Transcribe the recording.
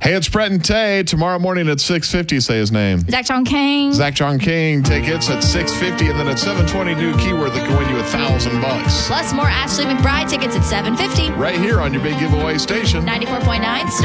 Hey, it's Brett and Tay. Tomorrow morning at 6:50, say his name. Zach John King. Zach John King. Tickets at 6:50, and then at 7:20, new keyword that can win you $1,000. Plus more Ashley McBride tickets at 7:50. Right here on your big giveaway station. 94.9 Star.